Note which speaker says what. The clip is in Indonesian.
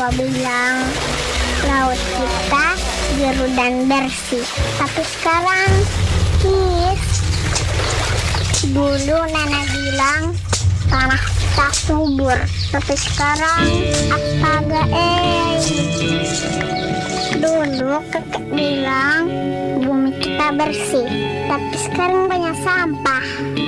Speaker 1: Papa bilang laut kita biru dan bersih. Tapi sekarang dulu nenek bilang tanah kita subur. Tapi sekarang astaga dulu kakek bilang bumi kita bersih. Tapi sekarang banyak sampah.